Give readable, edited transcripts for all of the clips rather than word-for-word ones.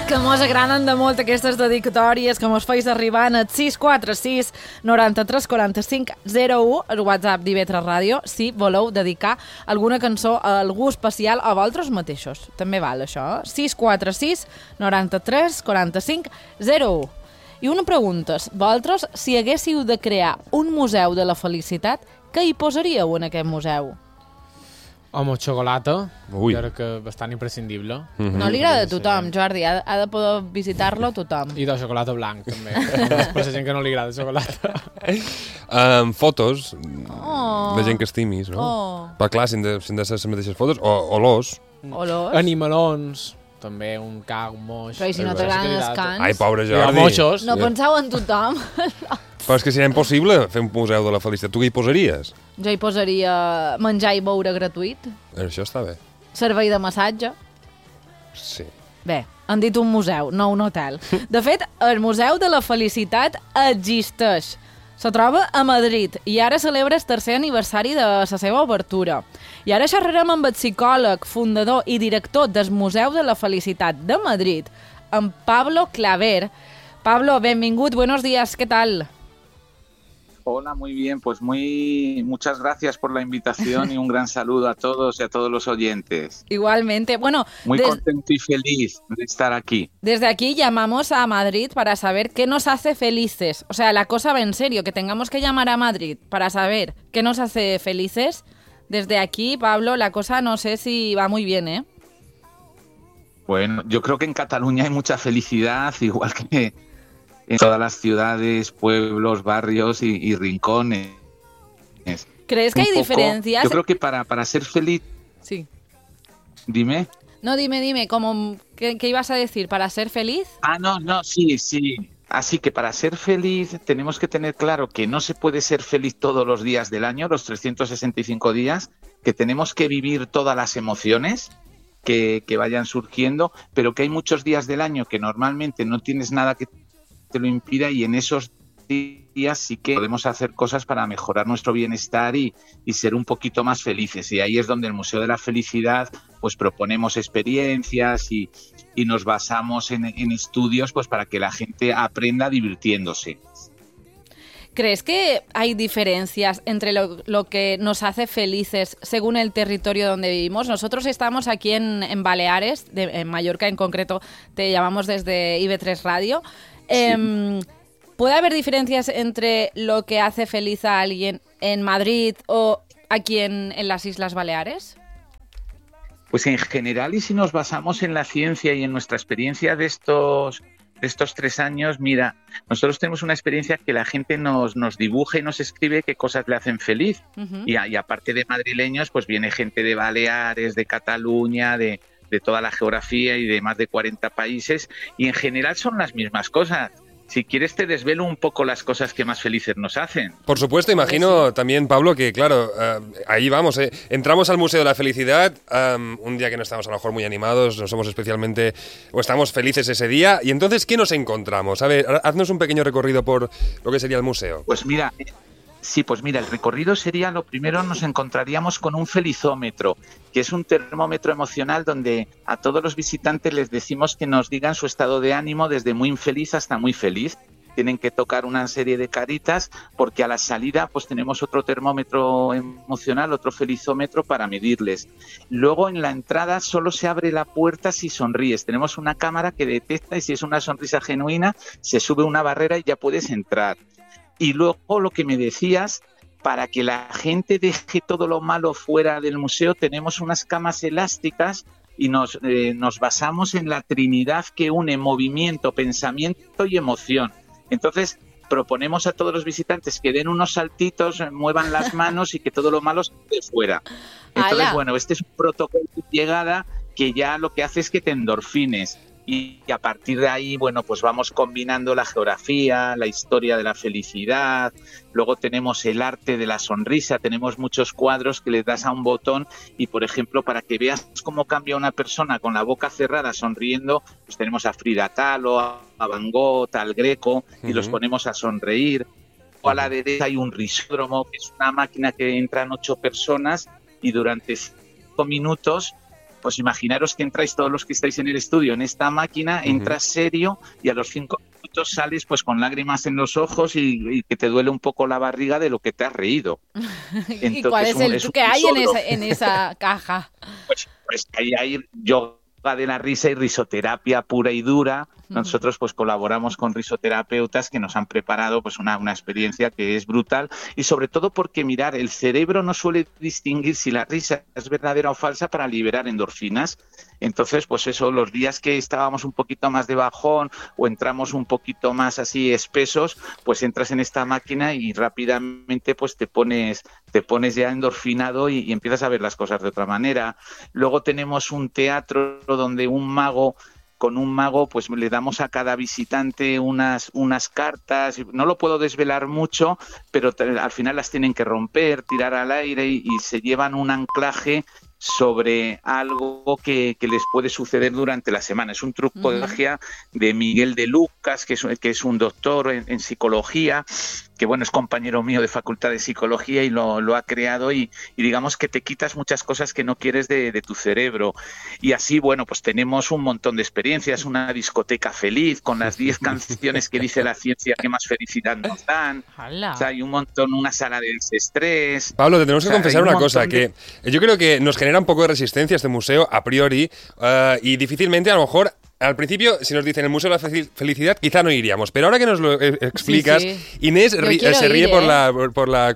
Que mos agraden de molt aquestes dedicatòries que mos feis arribar al 646 93 45 01, el WhatsApp d'IV3 Ràdio, si voleu dedicar alguna cançó a algú especial a vosaltres mateixos. També val això, 646 93 45 01. I una pregunta, vosaltres, si haguéssiu de crear un museu de la felicitat, què hi posaríeu en aquest museu? Home, xocolata, Ui. jo crec que bastant imprescindible. No li agrada a tothom, Jordi, ha de poder visitar-lo tothom. I de xocolata blanc, també. Per la gent que no li agrada xocolata. Fotos Oh. de gent que estimis, no? Oh. Però clar, si han de ser les mateixes fotos, o olors. Olors. Animalons, també un ca, un moix. Però i si no Sí que t'agraden li els agrada. cans? Ai, pobre I els Jordi. moixos. No penseu en tothom. Però és que serà impossible fer un museu de la felicitat. Tu què hi posaries? Jo hi posaria menjar i beure gratuït, Això està bé. servei de massatge. Sí. Bé, han dit un museu, no un hotel. De fet, el Museu de la Felicitat existeix. Se troba a Madrid i ara celebra el tercer aniversari de la seva obertura. I ara xerrarem amb el psicòleg, fundador i director del Museu de la Felicitat de Madrid, amb Pablo Claver. Pablo, benvingut, buenos días, ¿qué tal? Hola, muy bien, pues muchas gracias por la invitación y un gran saludo a todos y a todos los oyentes. Igualmente. Bueno, Muy contento y feliz de estar aquí. desde aquí llamamos a Madrid para saber qué nos hace felices. O sea, la cosa va en serio, que tengamos que llamar a Madrid para saber qué nos hace felices. Desde aquí, Pablo, la cosa no sé si va muy bien, ¿eh? Bueno, yo creo que en Cataluña hay mucha felicidad, igual que en todas las ciudades, pueblos, barrios y rincones. ¿Crees que hay diferencias? Yo creo que para ser feliz, Sí. dime. No, dime, ¿qué ibas a decir? ¿Para ser feliz? No, sí. Así que para ser feliz tenemos que tener claro que no se puede ser feliz todos los días del año, los 365 días, que tenemos que vivir todas las emociones que vayan surgiendo, pero que hay muchos días del año que normalmente no tienes nada que te lo impida y en esos días sí que podemos hacer cosas para mejorar nuestro bienestar y ser un poquito más felices. Y ahí es donde el Museo de la Felicidad pues proponemos experiencias y nos basamos en estudios pues para que la gente aprenda divirtiéndose. ¿Crees que hay diferencias entre lo que nos hace felices según el territorio donde vivimos? Nosotros estamos aquí en Baleares, en Mallorca en concreto, te llamamos desde IB3 Radio. ¿Puede haber diferencias entre lo que hace feliz a alguien en Madrid o aquí en las Islas Baleares? Pues en general, y si nos basamos en la ciencia y en nuestra experiencia de estos 3 años, mira, nosotros tenemos una experiencia que la gente nos dibuja y nos escribe qué cosas le hacen feliz. Uh-huh. Y aparte de madrileños, pues viene gente de Baleares, de Cataluña, de toda la geografía y de más de 40 países, y en general son las mismas cosas. Si quieres te desvelo un poco las cosas que más felices nos hacen. Por supuesto, imagino también, Pablo, que claro, ahí vamos, entramos al Museo de la Felicidad, un día que no estamos a lo mejor muy animados, no somos especialmente, o estamos felices ese día, y entonces, ¿qué nos encontramos? A ver, haznos un pequeño recorrido por lo que sería el museo. Pues mira, el recorrido sería, lo primero nos encontraríamos con un felizómetro, que es un termómetro emocional donde a todos los visitantes les decimos que nos digan su estado de ánimo desde muy infeliz hasta muy feliz. Tienen que tocar una serie de caritas porque a la salida pues tenemos otro termómetro emocional, otro felizómetro para medirles. Luego en la entrada solo se abre la puerta si sonríes. Tenemos una cámara que detecta y si es una sonrisa genuina se sube una barrera y ya puedes entrar. Y luego lo que me decías, para que la gente deje todo lo malo fuera del museo, tenemos unas camas elásticas y nos basamos en la trinidad que une movimiento, pensamiento y emoción. Entonces proponemos a todos los visitantes que den unos saltitos, muevan las manos y que todo lo malo se quede fuera. Entonces, bueno, este es un protocolo de llegada que ya lo que hace es que te endorfines. Y a partir de ahí, bueno, pues vamos combinando la geografía, la historia de la felicidad, luego tenemos el arte de la sonrisa, tenemos muchos cuadros que le das a un botón y, por ejemplo, para que veas cómo cambia una persona con la boca cerrada sonriendo, pues tenemos a Frida Kahlo, a Van Gogh, al Greco, y los ponemos a sonreír. O a la derecha hay un risódromo, que es una máquina que entran 8 personas y durante 5 minutos Pues imaginaros que entráis todos los que estáis en el estudio en esta máquina, entras serio y a los 5 minutos sales pues con lágrimas en los ojos y que te duele un poco la barriga de lo que te has reído. Entonces, ¿y cuál es el que hay en esa caja? Pues ahí hay yoga de la risa y risoterapia pura y dura. Nosotros pues colaboramos con risoterapeutas que nos han preparado pues una experiencia que es brutal, y sobre todo porque, mirar, el cerebro no suele distinguir si la risa es verdadera o falsa para liberar endorfinas. Entonces, pues eso, los días que estábamos un poquito más de bajón o entramos un poquito más así espesos, pues entras en esta máquina y rápidamente pues te pones ya endorfinado y empiezas a ver las cosas de otra manera. Luego tenemos un teatro donde con un mago pues le damos a cada visitante unas cartas. No lo puedo desvelar mucho, pero al final las tienen que romper, tirar al aire y se llevan un anclaje sobre algo que les puede suceder durante la semana. Es un truco de magia de Miguel de Lucas, que es un doctor en psicología, que bueno, es compañero mío de Facultad de Psicología y lo ha creado y digamos que te quitas muchas cosas que no quieres de tu cerebro. Y así, bueno, pues tenemos un montón de experiencias, una discoteca feliz con las 10 canciones que dice la ciencia que más felicidad nos dan. O sea, hay un montón, una sala de desestrés. Pablo, te tenemos que confesar una cosa, que yo creo que nos genera un poco de resistencia este museo a priori y difícilmente a lo mejor. Al principio, si nos dicen el Museo de la Felicidad, quizá no iríamos. Pero ahora que nos lo explicas, sí. Inés se ríe por la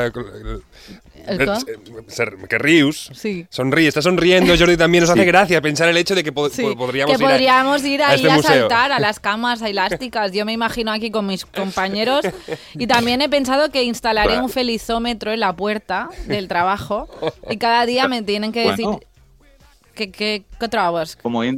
que Rius sonríe, está sonriendo. Jordi también nos hace gracia pensar el hecho de que podríamos ir ahí a saltar a las camas elásticas. Yo me imagino aquí con mis compañeros y también he pensado que instalaré un felizómetro en la puerta del trabajo y cada día me tienen que decir ¿qué trabas?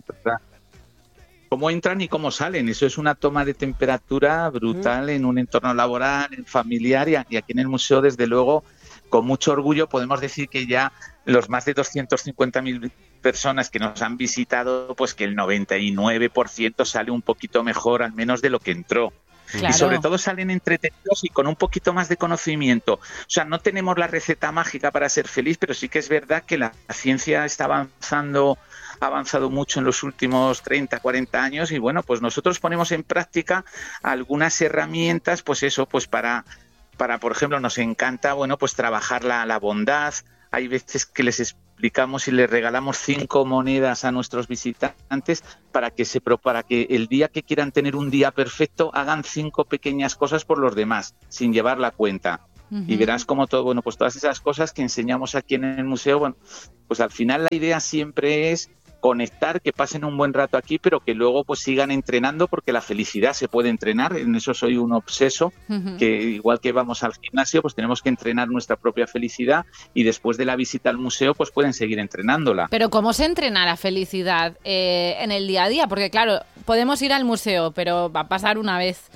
¿Cómo entran y cómo salen? Eso es una toma de temperatura brutal en un entorno laboral, familiar y aquí en el museo, desde luego, con mucho orgullo podemos decir que ya los más de 250.000 personas que nos han visitado, pues que el 99% sale un poquito mejor, al menos de lo que entró. Claro. Y sobre todo salen entretenidos y con un poquito más de conocimiento. O sea, no tenemos la receta mágica para ser feliz, pero sí que es verdad que la ciencia está ha avanzado mucho en los últimos 30, 40 años y bueno, pues nosotros ponemos en práctica algunas herramientas, pues eso, pues para por ejemplo, nos encanta, bueno, pues trabajar la bondad. Hay veces que les explicamos y les regalamos 5 monedas a nuestros visitantes para que el día que quieran tener un día perfecto hagan 5 pequeñas cosas por los demás, sin llevar la cuenta. Y verás como todo, bueno, pues todas esas cosas que enseñamos aquí en el museo, bueno, pues al final la idea siempre es conectar, que pasen un buen rato aquí, pero que luego pues sigan entrenando, porque la felicidad se puede entrenar. En eso soy un obseso, que igual que vamos al gimnasio, pues tenemos que entrenar nuestra propia felicidad y después de la visita al museo pues pueden seguir entrenándola. Pero ¿cómo se entrena la felicidad en el día a día? Porque claro, podemos ir al museo, pero va a pasar una vez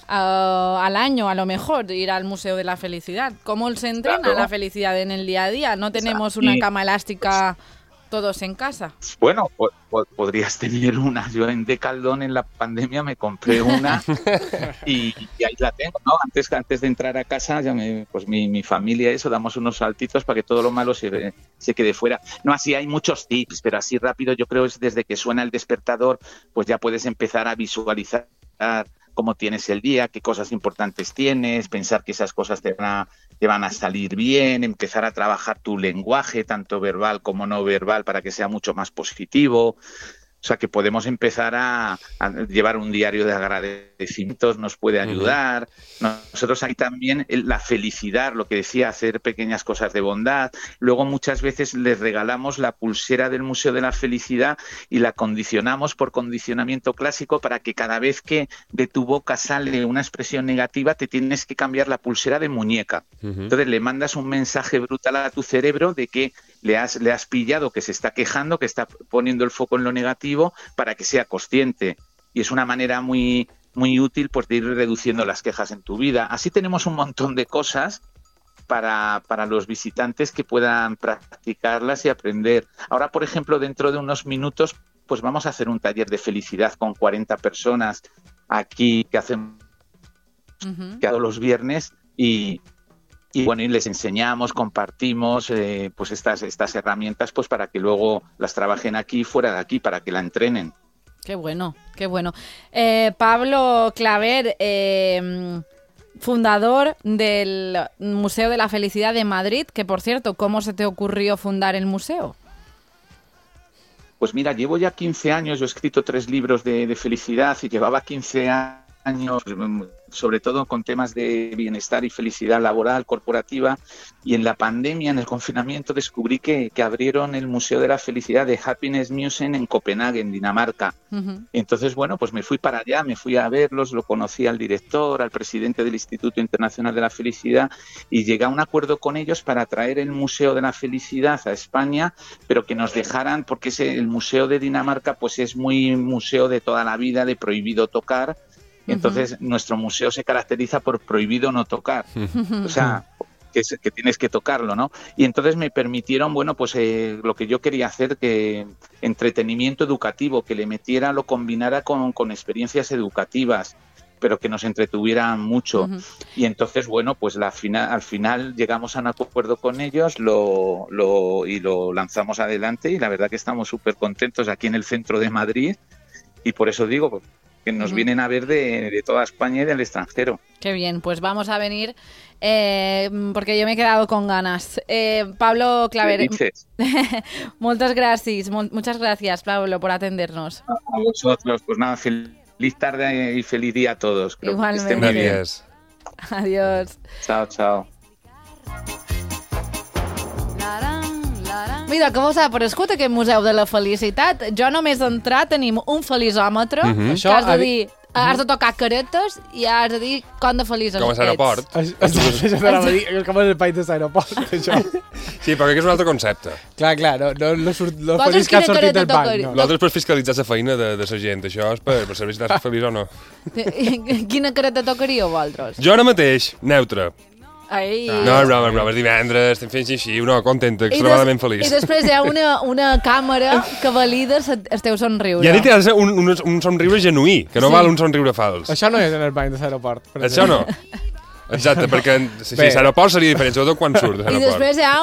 al año, a lo mejor, ir al Museo de la Felicidad. ¿Cómo se entrena la felicidad en el día a día? No tenemos una cama elástica todos en casa. Bueno, podrías tener una. Yo en Decathlon en la pandemia me compré una y ahí la tengo, ¿no? Antes de entrar a casa, pues mi familia, damos unos saltitos para que todo lo malo se quede fuera. No, así hay muchos tips, pero así rápido yo creo es desde que suena el despertador, pues ya puedes empezar a visualizar cómo tienes el día, qué cosas importantes tienes, pensar que esas cosas te van a salir bien, empezar a trabajar tu lenguaje, tanto verbal como no verbal, para que sea mucho más positivo. O sea, que podemos empezar a llevar un diario de agradecimientos, nos puede ayudar. Nosotros hay también la felicidad, lo que decía, hacer pequeñas cosas de bondad. Luego muchas veces les regalamos la pulsera del Museo de la Felicidad y la condicionamos por condicionamiento clásico para que cada vez que de tu boca sale una expresión negativa te tienes que cambiar la pulsera de muñeca. Entonces le mandas un mensaje brutal a tu cerebro de que le has pillado, que se está quejando, que está poniendo el foco en lo negativo, para que sea consciente. Y es una manera muy, muy útil, pues, de ir reduciendo las quejas en tu vida. Así tenemos un montón de cosas para los visitantes que puedan practicarlas y aprender. Ahora, por ejemplo, dentro de unos minutos, pues vamos a hacer un taller de felicidad con 40 personas aquí que hacemos todos los viernes y y bueno, y les enseñamos, compartimos pues estas herramientas pues para que luego las trabajen aquí, fuera de aquí, para que la entrenen. Qué bueno, qué bueno. Pablo Claver, fundador del Museo de la Felicidad de Madrid, que por cierto, ¿cómo se te ocurrió fundar el museo? Pues mira, llevo ya 15 años, yo he escrito 3 libros de felicidad y llevaba 15 años, sobre todo con temas de bienestar y felicidad laboral, corporativa, y en la pandemia, en el confinamiento, descubrí que abrieron el Museo de la Felicidad de Happiness Museum en Copenhague, en Dinamarca. Entonces, bueno, pues me fui para allá, me fui a verlos, lo conocí al director, al presidente del Instituto Internacional de la Felicidad, y llegué a un acuerdo con ellos para traer el Museo de la Felicidad a España, pero que nos dejaran, porque el Museo de Dinamarca pues es muy museo de toda la vida, de prohibido tocar. Entonces, nuestro museo se caracteriza por prohibido no tocar. O sea, que tienes que tocarlo, ¿no? Y entonces me permitieron, bueno, pues lo que yo quería hacer, que entretenimiento educativo, que le metiera, lo combinara con experiencias educativas, pero que nos entretuvieran mucho. Y entonces, bueno, pues al final llegamos a un acuerdo con ellos y lo lanzamos adelante, y la verdad que estamos súper contentos aquí en el centro de Madrid, y por eso digo, pues, que nos vienen a ver de toda España y del extranjero. Qué bien, pues vamos a venir, porque yo me he quedado con ganas. Pablo Claver, muchas gracias, Pablo, por atendernos. A vosotros, pues nada, feliz tarde y feliz día a todos. Igualmente. Gracias. Adiós. Chao, chao. Mira, que vos ha aparegut aquest Museu de la Felicitat. Jo només d'entrar tenim un felicòmetre, que has de dir, has de tocar caretes i has de dir com de feliç Com a l'aeroport. Això t'anava a dir, com el país de l'aeroport, això. Sí, però que és un altre concepte. Clar, no feliç que ha sortit del banc. No. L'altre és per fiscalitzar la feina de la gent. Això és per saber si estàs feliç o no. Quina careta tocaríeu, vosaltres? Jo ara mateix, neutre. Ai. No, és divendres, estem fent així, no, contenta, extremadament feliç. I després hi ha una càmera que valida el teu somriure. Ja dit que ha de ser un somriure genuí, que no val un somriure fals. Això no és en el banc de l'aeroport. Això no. Exacte, perquè si l'aeroport seria diferent, sobretot quan surt de l'aeroport. I després hi ha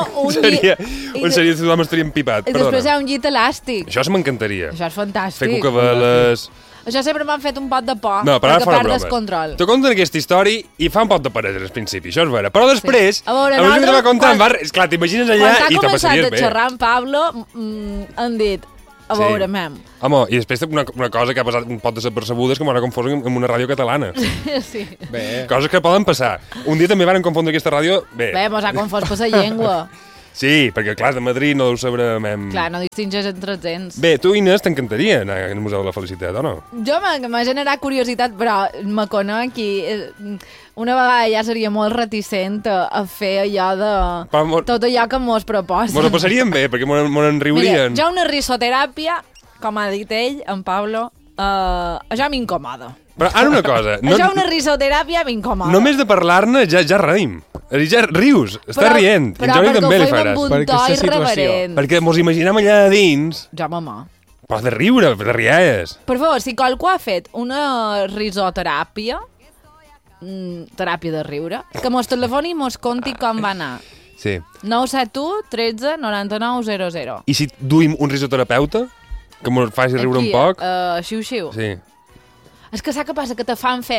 un tothom estaria empipat, I després hi ha un llit elàstic. Això m'encantaria. Això és fantàstic. Fer cucaveles... Això sempre m'han fet un pot de por, no, perquè perdes control. Te conten aquesta història i fa un pot de paret al principi, això és vera. Però després, a veure, que te va contar, esclar, t'imagines allà i te passaries bé. Quan t'ha començat a xerrar amb Pablo, han dit, a veure, mem. Home, i després una cosa que ha passat un pot desapercebuda és que m'ho confós amb una ràdio catalana. Sí. Bé. Coses que poden passar. Un dia també van confondre aquesta ràdio, bé. Bé, mos ha confós per la llengua. Sí, perquè, clar, de Madrid no deu saber... Clar, no distingeix entre gens. Bé, tu, Inés, t'encantaria anar al Museu de la Felicitat, o no? Jo m'ha generat curiositat, però me conec i una vegada ja seria molt reticent a fer allò de... tot allò que mos proposen. Mos ho passaríem bé, perquè mos en riurien. Mira, jo una risoteràpia, com ha dit ell, en Pablo, això m'incomoda. Però ara una cosa... Això una risoteràpia m'incomoda. Només de parlar-ne ja reim. Ja rius, estàs rient. Però perquè ho fem amb un to irreverent. Perquè mos imaginem allà dins... Ja, mama. Però de riure, de rialles. Per favor, si qualcú ha fet una risoteràpia, teràpia de riure, que mos telefoni i mos conti com va anar. Sí. 971 13 99 00. I si duim un risoterapeuta, que mos faci riure un poc? Xiu-xiu. Sí. És que saps què passa? Que te fan fer...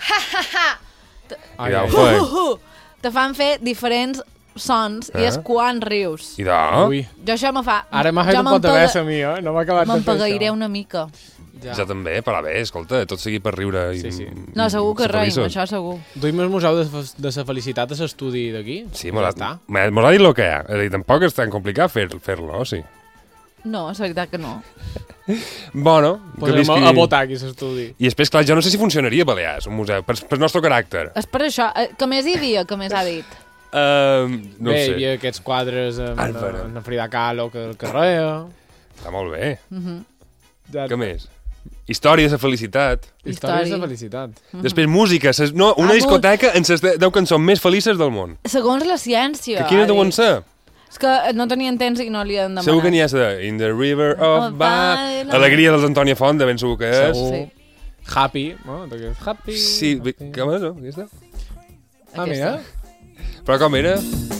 Te fan fer diferents sons i és quan rius. I de? Jo això me fa... Ara m'ha fet un pot de besa a mi, no m'ha acabat de fer això. M'empagueiré una mica. Ja també, però bé, escolta, tot seguir per riure. Sí. No, segur que reim, això segur. Duim el Museu de la Felicitat a l'estudi d'aquí? Sí, mos ha dit el que hi ha. Tampoc és tan complicat fer-lo, sí. No, és veritat que no. Bueno, podem a votar aquí l'estudi. I després, clar, jo no sé si funcionaria a Balears, un museu, per nostre caràcter. És per això. Què més hi havia, que més ha dit? No bé, sé. Hi havia aquests quadres amb Frida Kahlo que el carrer. Està molt bé. Què més? Història de felicitat. Història de felicitat. Després música. Una discoteca en les 10 cançons més felices del món. Segons la ciència. Que quines deuen ser? És que no tenien temps i no li han demanat. Segur que n'hi ha de In the River of Bye. Alegria dels Antònia Font, de ben segur que és. Sí. Happy, no? Happy. Sí, com és, aquesta? Ah, mira. Però com era?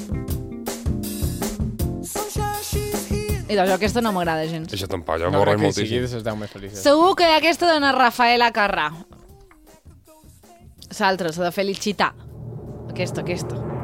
I doncs aquesta no m'agrada gens. Això tampoc, ja No m'avorreix crec que sigui moltíssim. de les 10 més felices. Segur que aquesta dona Rafaela Carrà. L'altra, la de Felicità. Aquesta.